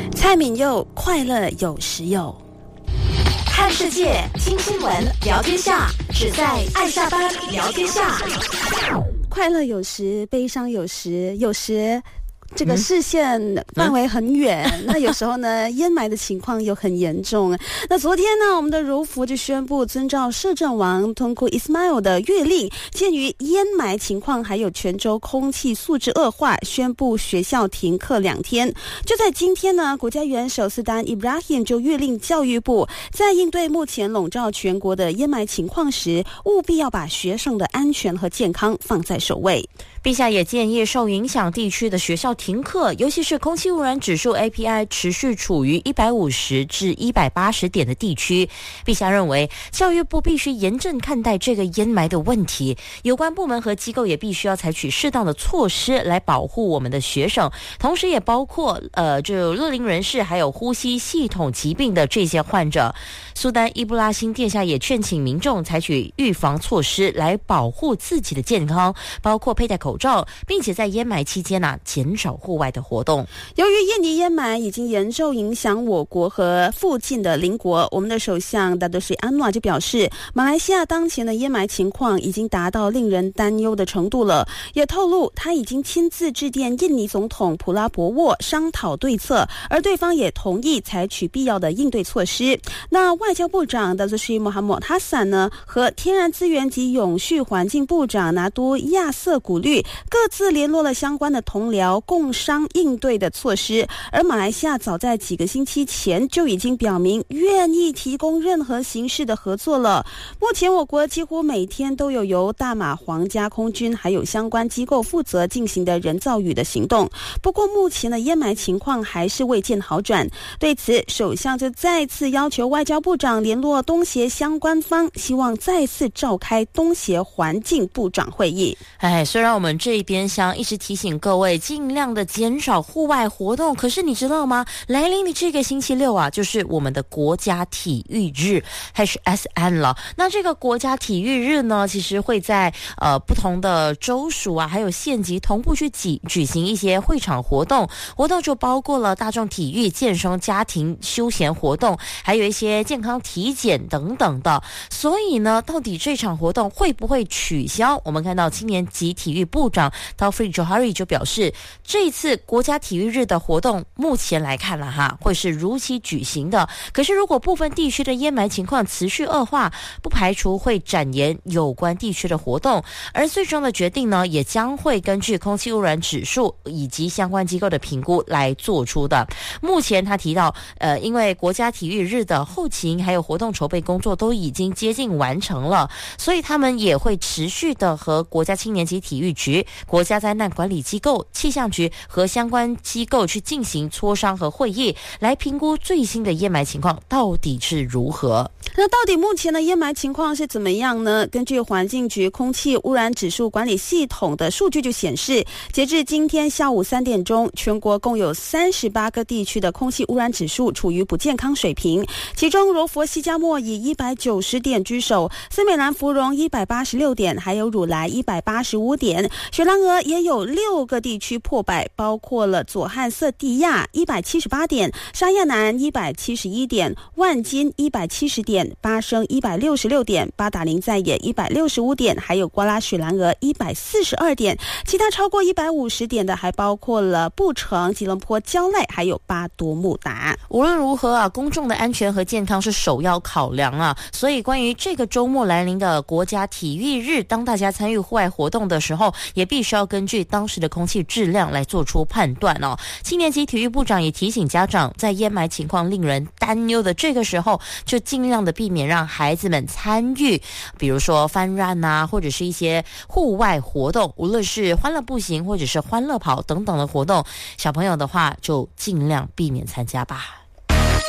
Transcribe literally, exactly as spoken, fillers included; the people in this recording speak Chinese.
蔡敏佑，快乐有时有。看世界，听新闻，聊天下，只在爱下班聊天下。快乐有时，悲伤有时，有时这个视线范围很远、嗯、那有时候呢淹埋的情况又很严重。那昨天呢我们的柔佛就宣布遵照摄政王通库伊斯迈尔的谕令，鉴于淹埋情况还有全州空气素质恶化，宣布学校停课两天。就在今天呢，国家元首斯丹伊布拉欣就谕令教育部，在应对目前笼罩全国的淹埋情况时，务必要把学生的安全和健康放在首位。 陛下也建议受影响地区的学校停课，尤其是空气污染指数 A P I 持续处于一百五十至一百八十点的地区。陛下认为教育部必须严正看待这个淹埋的问题，有关部门和机构也必须要采取适当的措施来保护我们的学生，同时也包括呃，就乐龄人士还有呼吸系统疾病的这些患者。苏丹伊布拉欣殿下也劝请民众采取预防措施来保护自己的健康，包括佩戴口罩，并且在淹埋期间呢、啊、减少户外的活动。 由于印尼淹埋已经严重影响我国和附近的邻国，我们的首相达多西安瓦就表示，马来西亚当前的淹埋情况已经达到令人担忧的程度了，也透露他已经亲自致电印尼总统普拉博沃商讨对策，而对方也同意采取必要的应对措施。那外交部长达多西穆罕默哈桑呢和天然资源及永续环境部长拿督亚瑟古律各自联络了相关的同僚，共商应对的措施。而马来西亚早在几个星期前就已经表明愿意提供任何形式的合作了。目前我国几乎每天都有由大马皇家空军还有相关机构负责进行的人造雨的行动，不过目前的淹埋情况还是未见好转。对此，首相就再次要求外交部长联络东协相关方，希望再次召开东协环境部长会议。 哎，虽然我们这边想一直提醒各位尽量的减少户外活动，可是你知道吗？来临的这个星期六啊，就是我们的国家体育日 H S N 了。那这个国家体育日呢，其实会在呃不同的州属啊还有县级同步去举举行一些会场活动，活动就包括了大众体育、健身、家庭休闲活动，还有一些健康体检等等的。所以呢，到底这场活动会不会取消？我们看到青年级体育部长 Taufik Johari 就表示，这一次国家体育日的活动目前来看了哈，会是如期举行的。可是如果部分地区的淹埋情况持续恶化，不排除会展延有关地区的活动。而最终的决定呢，也将会根据空气污染指数以及相关机构的评估来做出的。目前他提到，呃，因为国家体育日的后勤还有活动筹备工作都已经接近完成了，所以他们也会持续的和国家青年级体育局、国家灾难管理机构、气象局和相关机构去进行磋商和会议，来评估最新的淹埋情况到底是如何。 那到底目前的淹埋情况是怎么样呢？根据环境局空气污染指数管理系统的数据就显示，截至今天下午三点钟，全国共有三十八个地区的空气污染指数处于不健康水平，其中柔佛西加莫以一百九十点居首，斯美兰芙蓉一百八十六点，还有汝来一百八十五点。雪兰莪也有六个地区破百，包括了佐汉瑟蒂亚一百七十八点，沙亚南一百七十一点，万金一百七十点，巴生一百六十六点，巴达林在野一百六十五点，还有瓜拉雪兰莪一百四十二点。其他超过一百五十点的还包括了布城、吉隆坡、蕉赖，还有巴多穆达。 无论如何啊，公众的安全和健康是首要考量啊。所以关于这个周末来临的国家体育日，当大家参与户外活动的时候，也必须要根据当时的空气质量来做出判断哦。青年级体育部长也提醒家长，在淹埋情况令人担忧的这个时候，就尽量的避免让孩子们参与，比如说翻乱啊，或者是一些户外活动，无论是欢乐步行或者是欢乐跑等等的活动，小朋友的话就尽量避免参加吧。